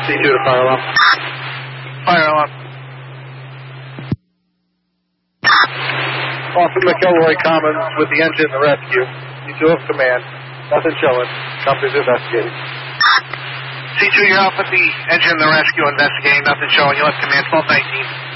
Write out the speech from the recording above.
C2 to fire alarm. Fire alarm. Officer McElroy Commons with the engine to rescue. C2 of command. Nothing showing. Company's investigating. C2, you're out with the engine in the rescue investigating. Nothing showing. You left command 1219.